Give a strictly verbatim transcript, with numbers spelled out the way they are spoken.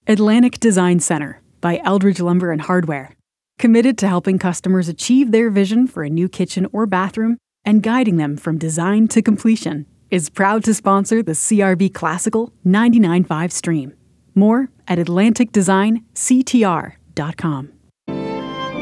Atlantic Design Center by Eldridge Lumber and Hardware. Committed to helping customers achieve their vision for a new kitchen or bathroom and guiding them from design to completion, is proud to sponsor the C R B Classical ninety-nine point five stream. More at atlantic design c t r dot com.